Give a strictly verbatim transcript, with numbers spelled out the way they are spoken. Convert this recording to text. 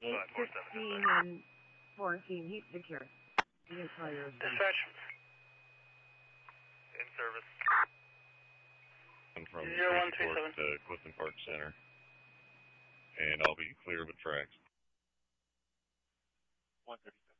eight sixteen and fourteen, heat secure. You can call yours. Dispatch. In service. I'm from Zero one three Port seven. to Clifton Park Center. And I'll be clear of the tracks. one thirty-seven.